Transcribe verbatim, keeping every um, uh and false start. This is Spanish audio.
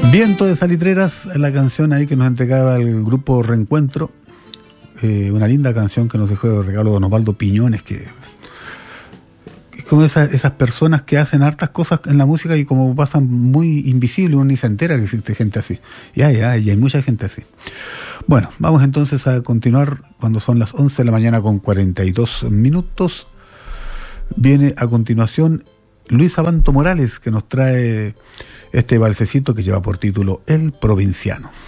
Viento de Salitreras, la canción ahí que nos entregaba el grupo Reencuentro, eh, una linda canción que nos dejó de regalo don Osvaldo Piñones, que es como esas, esas personas que hacen hartas cosas en la música y como pasan muy invisible, uno ni se entera que existe gente así. Ya, ya, y hay mucha gente así. Bueno, vamos entonces a continuar cuando son las once de la mañana con cuarenta y dos minutos. Viene a continuación Luis Abanto Morales, que nos trae este balsecito que lleva por título El Provinciano.